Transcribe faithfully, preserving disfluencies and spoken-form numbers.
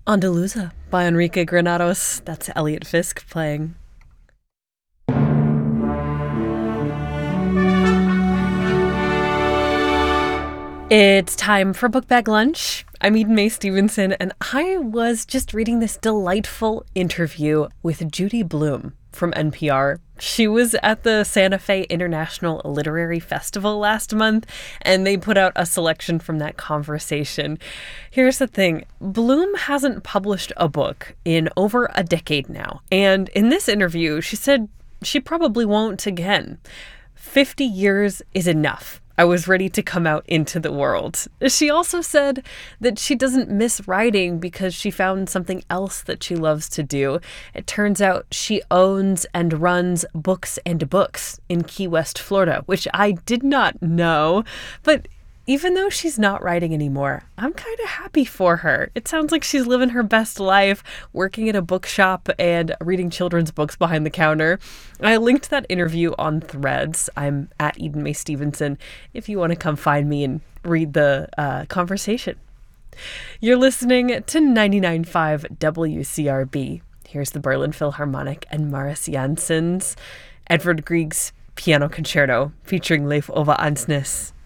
Andaluza by Enrique Granados. That's Elliot Fisk playing. It's time for Book Bag Lunch. I'm Eden Mae Stevenson, and I was just reading this delightful interview with Judy Blume from N P R. She was at the Santa Fe International Literary Festival last month, and they put out a selection from that conversation. Here's the thing. Blume hasn't published a book in over a decade now, and in this interview, she said she probably won't again. fifty years is enough. I was ready to come out into the world. She also said that she doesn't miss writing because she found something else that she loves to do. It turns out she owns and runs Books and Books in Key West, Florida, which I did not know. But even though she's not writing anymore, I'm kind of happy for her. It sounds like she's living her best life, working at a bookshop and reading children's books behind the counter. I linked that interview on Threads. I'm at Eden Mae Stevenson if you want to come find me and read the uh, conversation. You're listening to ninety-nine point five W C R B. Here's the Berlin Philharmonic and Mariss Janssen's Edvard Grieg's Piano Concerto featuring Leif Ove Andsnes.